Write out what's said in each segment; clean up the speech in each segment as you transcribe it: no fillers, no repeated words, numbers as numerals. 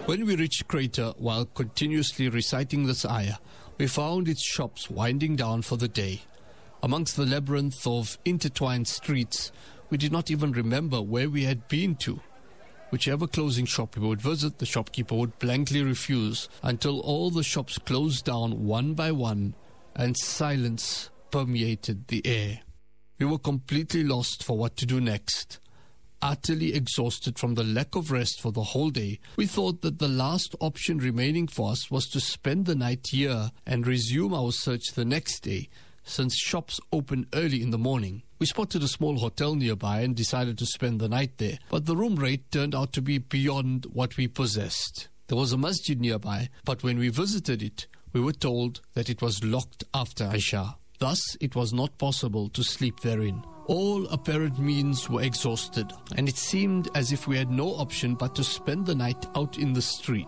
When we reached Crater, while continuously reciting this ayah, we found its shops winding down for the day. Amongst the labyrinth of intertwined streets, we did not even remember where we had been to. Whichever closing shop we would visit, the shopkeeper would blankly refuse until all the shops closed down one by one and silence permeated the air. We were completely lost for what to do next. Utterly exhausted from the lack of rest for the whole day, we thought that the last option remaining for us was to spend the night here and resume our search the next day, since shops open early in the morning. We spotted a small hotel nearby and decided to spend the night there, but the room rate turned out to be beyond what we possessed. There was a masjid nearby, but when we visited it, we were told that it was locked after Isha. Thus, it was not possible to sleep therein. All apparent means were exhausted, and it seemed as if we had no option but to spend the night out in the street.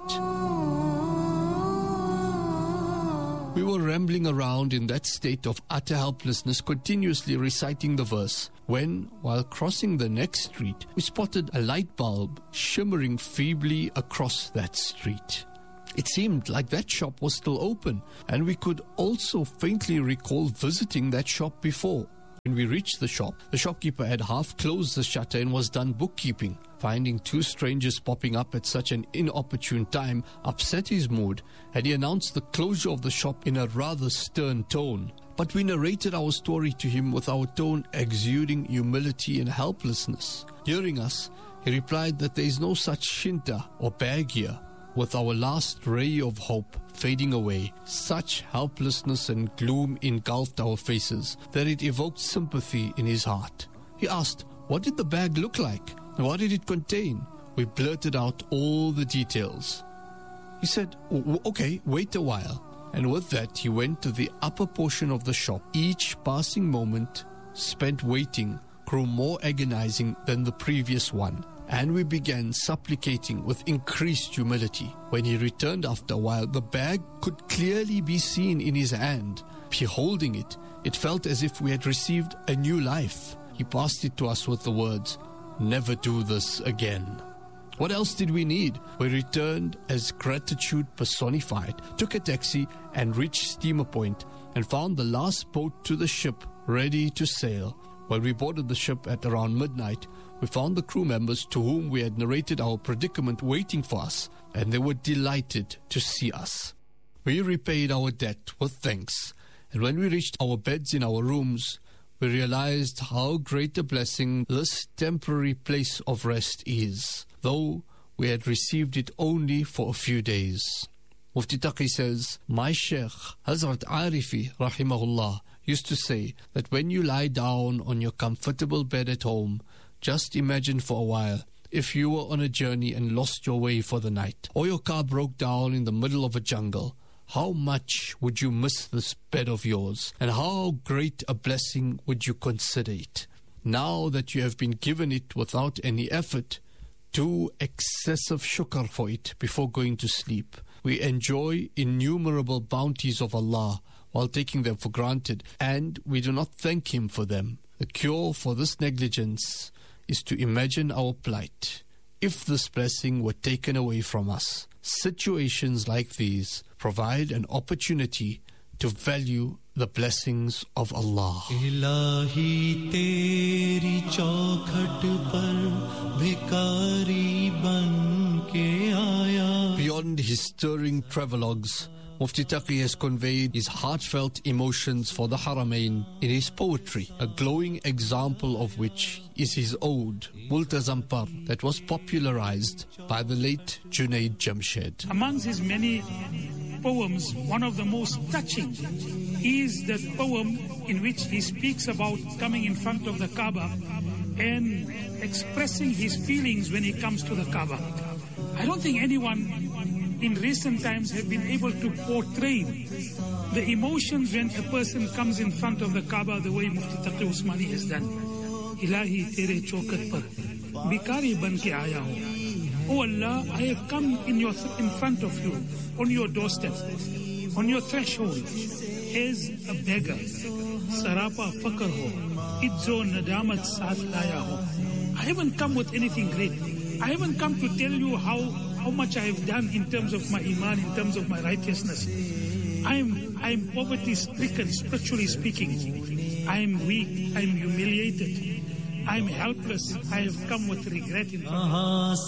We were rambling around in that state of utter helplessness, continuously reciting the verse, when, while crossing the next street, we spotted a light bulb shimmering feebly across that street. It seemed like that shop was still open, and we could also faintly recall visiting that shop before. When we reached the shop, the shopkeeper had half closed the shutter and was done bookkeeping. Finding two strangers popping up at such an inopportune time upset his mood, and he announced the closure of the shop in a rather stern tone. But we narrated our story to him with our tone exuding humility and helplessness. Hearing us, he replied that there is no such shinta or bag here. With our last ray of hope fading away, such helplessness and gloom engulfed our faces that it evoked sympathy in his heart. He asked, what did the bag look like? And what did it contain? We blurted out all the details. He said, okay, wait a while. And with that, he went to the upper portion of the shop. Each passing moment spent waiting grew more agonizing than the previous one, and we began supplicating with increased humility. When he returned after a while, the bag could clearly be seen in his hand. Beholding it, it felt as if we had received a new life. He passed it to us with the words, "Never do this again." What else did we need? We returned as gratitude personified, took a taxi and reached Steamer Point and found the last boat to the ship ready to sail. When we boarded the ship at around midnight, we found the crew members to whom we had narrated our predicament waiting for us, and they were delighted to see us. We repaid our debt with thanks, and when we reached our beds in our rooms, we realized how great a blessing this temporary place of rest is, though we had received it only for a few days. Mufti Taqi says, my Sheikh, Hazrat Arifi, rahimahullah, used to say that when you lie down on your comfortable bed at home, just imagine for a while if you were on a journey and lost your way for the night, or your car broke down in the middle of a jungle. How much would you miss this bed of yours, and how great a blessing would you consider it? Now that you have been given it without any effort, do excessive shukr for it before going to sleep. We enjoy innumerable bounties of Allah while taking them for granted, and we do not thank Him for them. The cure for this negligence is to imagine our plight. If this blessing were taken away from us, situations like these provide an opportunity to value the blessings of Allah. Ilahi teri chaukhat par bhikari ban ke aaya. Beyond his stirring travelogues, Mufti Taqi has conveyed his heartfelt emotions for the Haramain in his poetry, a glowing example of which is his ode, Multazam Par, that was popularized by the late Junaid Jamshed. Amongst his many poems, one of the most touching is the poem in which he speaks about coming in front of the Kaaba and expressing his feelings when he comes to the Kaaba. I don't think anyone in recent times have been able to portray the emotions when a person comes in front of the Kaaba the way Mufti Taqi Usmani has done. Ilahi tere chaukat par bikari ban ke aaya ho. Oh Allah, I have come in front of you, on your doorstep, on your threshold, as a beggar. Sarapa fakar ho, idzo nadamat saath laya ho. I haven't come with anything great. I haven't come to tell you how how much I have done in terms of my iman, in terms of my righteousness. I'm poverty-stricken, spiritually speaking. I'm weak, I'm humiliated, I'm helpless. I have come with regret in front of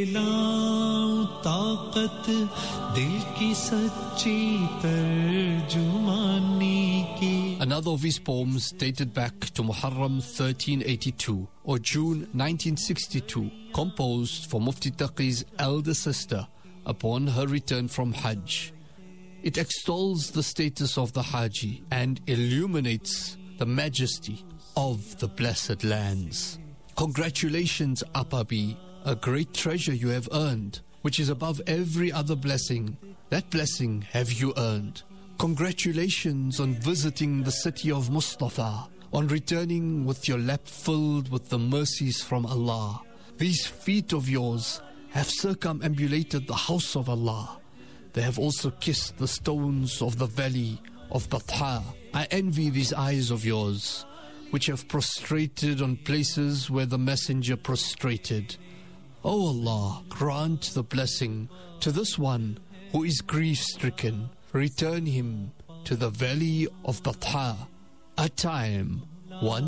Another of his poems dated back to Muharram 1382 or June 1962, composed for Mufti Taqi's elder sister upon her return from Hajj. It extols the status of the Haji and illuminates the majesty of the blessed lands. Congratulations, Apabi, a great treasure you have earned, which is above every other blessing. That blessing have you earned. Congratulations on visiting the city of Mustafa, on returning with your lap filled with the mercies from Allah. These feet of yours have circumambulated the house of Allah. They have also kissed the stones of the valley of Batha. I envy these eyes of yours, which have prostrated on places where the Messenger prostrated. O Allah, grant the blessing to this one who is grief-stricken. Return him to the valley of Batha. A time, one